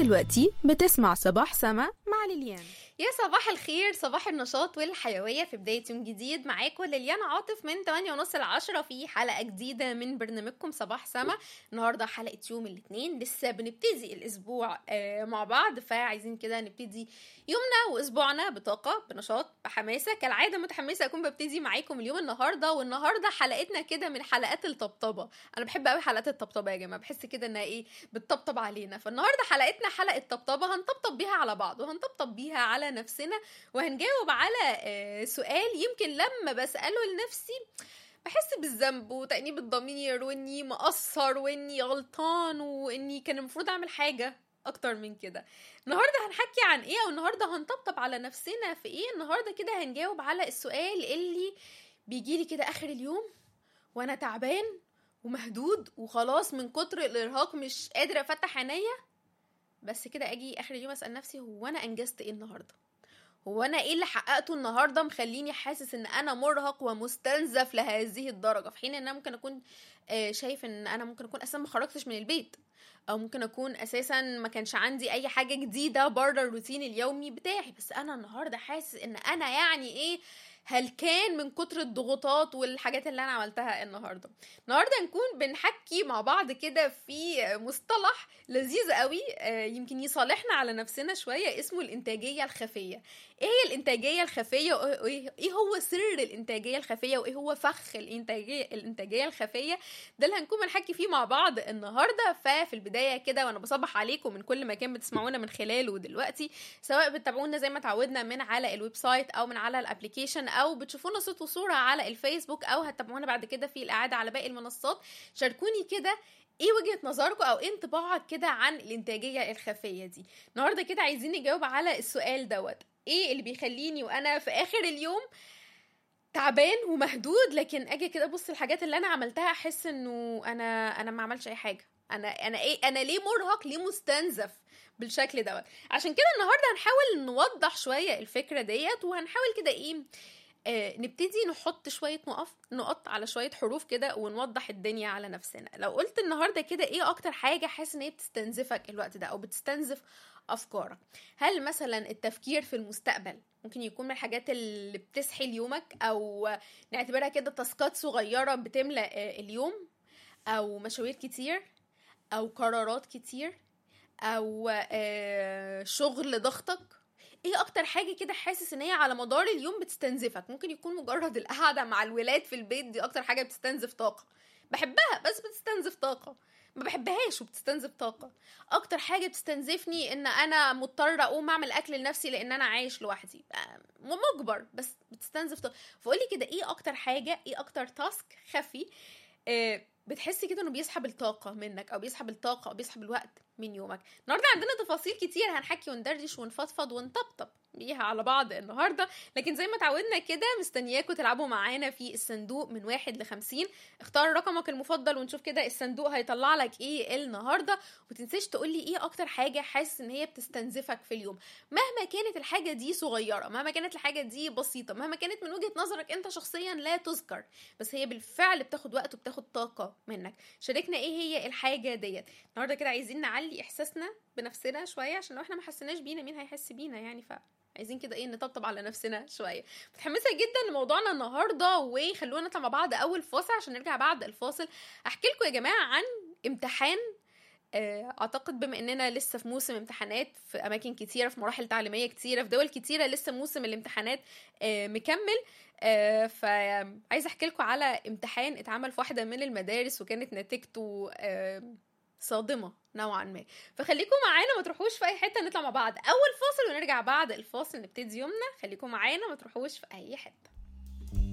دلوقتي بتسمع صباح سما مع ليليان. يا صباح الخير، صباح النشاط والحيوية في بداية يوم جديد. معاكم ليليان عاطف من 8:30 ل10 في حلقة جديدة من برنامجكم صباح سما. النهاردة حلقة يوم الاثنين، لسه بنبتدي الأسبوع مع بعض، فعايزين كده نبتدي يومنا وأسبوعنا بطاقة بنشاط بحماسة. كالعادة متحمسة أكون ببتدي معاكم اليوم والنهاردة حلقتنا كده من حلقات الطبطبة. أنا بحب قوي حلقات الطبطبة يا جماعة، بحس كده إنها بتطبطب علينا. فالنهاردة حلقتنا حلقة طبطبة، هنطبطب بيها على بعض وهنطبطب بيها على نفسنا، وهنجاوب على سؤال يمكن لما بسأله لنفسي بحس بالذنب وتأنيب الضمير، واني مقصر واني غلطان واني كان المفروض اعمل حاجة اكتر من كده. النهاردة هنحكي عن ايه، او النهاردة هنطبطب على نفسنا في ايه؟ النهاردة كده هنجاوب على السؤال اللي بيجيلي كده اخر اليوم وانا تعبان ومهدود وخلاص من كتر الارهاق مش قادرة افتح عينيا، بس كده اجي اخر اليوم اسأل نفسي هو انا انجزت ايه النهاردة؟ هو انا ايه اللي حققته النهارده مخليني حاسس ان انا مرهق ومستنزف لهذه الدرجه، في حين ان انا ممكن اكون شايف ان انا ممكن اكون اساسا ما خرجتش من البيت، او ممكن اكون اساسا ما كانش عندي اي حاجه جديده بره الروتين اليومي بتاعي، بس انا النهارده حاسس ان انا هل كان من كتر الضغوطات والحاجات اللي انا عملتها النهارده نكون بنحكي مع بعض كده في مصطلح لذيذ قوي يمكن يصالحنا على نفسنا شويه، اسمه الانتاجيه الخفيه. ايه هي الانتاجيه الخفيه؟ ايه هو سر الانتاجيه الخفيه؟ وايه هو فخ الانتاجيه الخفيه؟ ده اللي هنكون بنحكي فيه مع بعض النهارده. ففي البدايه كده وانا بصبح عليكم من كل مكان بتسمعونا من خلاله دلوقتي، سواء بتتابعونا زي ما تعودنا من على الويب سايت او من على الابليكيشن، او بتشوفونا صوت وصوره على الفيسبوك، او هتتابعونا بعد كده في الاعاده على باقي المنصات. شاركوني كده ايه وجهة نظركم او ايه انطباعك كده عن الانتاجية الخفية دي. النهاردة كده عايزين نجاوب على السؤال دوت، ايه اللي بيخليني وانا في اخر اليوم تعبان ومهدود، لكن اجي كده ابص الحاجات اللي انا عملتها احس انه انا ما عملش اي حاجة، انا ليه مرهق، ليه مستنزف بالشكل دوت. عشان كده النهاردة هنحاول نوضح شوية الفكرة ديت، وهنحاول كده نبتدي نحط شوية نقط على شوية حروف كده ونوضح الدنيا على نفسنا. لو قلت النهاردة كده ايه اكتر حاجة حاسس ان هي بتستنزفك الوقت ده او بتستنزف افكارك؟ هل مثلا التفكير في المستقبل ممكن يكون من الحاجات اللي بتسحل يومك، او نعتبرها كده تاسكات صغيرة بتملأ اليوم، او مشاوير كتير، او قرارات كتير، او شغل ضغطك؟ ايه اكتر حاجة كده حاسس ان هي على مدار اليوم بتستنزفك؟ ممكن يكون مجرد القعدة مع الولاد في البيت، دي اكتر حاجة بتستنزف طاقة، بحبها بس بتستنزف طاقة، ما بحبهاش وبتستنزف طاقة. اكتر حاجة بتستنزفني ان انا مضطرة اقوم اعمل اكل لنفسي لان انا عايش لوحدي، مجبر، بس بتستنزف طاقة. فقولي كده ايه اكتر حاجة، ايه اكتر تاسك خفي بتحسي كده انه بيسحب الطاقة منك، او بيسحب الطاقة او بيسحب الوقت من يومك؟ النهاردة عندنا تفاصيل كتير هنحكي وندردش ونفضفض ونطبطب بيها على بعض النهاردة، لكن زي ما تعودنا كده مستنياكم تلعبوا معانا في الصندوق من 1 ل50. اختار رقمك المفضل ونشوف كده الصندوق هيطلع لك ايه النهاردة. ومتنسيش تقولي ايه اكتر حاجة حاسس ان هي بتستنزفك في اليوم، مهما كانت الحاجة دي صغيرة، مهما كانت الحاجة دي بسيطة، مهما كانت من وجهة نظرك انت شخصيا لا تذكر، بس هي بالفعل بتاخد وقت وبتاخد طاقة منك. شاركنا ايه هي الحاجة ديت. النهاردة كده عايزين نعلي احساسنا بنفسنا شوية، عشان لو احنا ما حسناش بينا مين هيحس بينا يعني؟ عايزين كده نطبطب على نفسنا شويه. متحمسه جدا لموضوعنا النهارده، وخلونا نطلع مع بعض اول فاصل عشان نرجع بعد الفاصل احكي لكم يا جماعه عن امتحان. اعتقد بما اننا لسه في موسم امتحانات في اماكن كتيره، في مراحل تعليميه كتيره، في دول كتيره لسه موسم الامتحانات مكمل. فعايزه احكي لكم على امتحان اتعمل في واحده من المدارس وكانت نتيجته صادمة نوعا ما. فخليكم معانا، ما تروحوش في اي حتة، نطلع مع بعض اول فاصل ونرجع بعد الفاصل نبتدي يومنا. خليكم معانا، ما تروحوش في اي حتة.